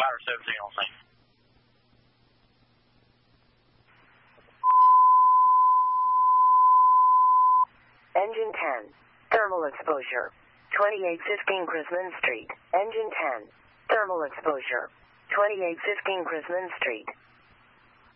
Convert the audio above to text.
Ladder 17 on scene. Engine 10. Thermal exposure. 2815 Grisman Street. Engine 10. Thermal exposure. 2815 Grisman Street.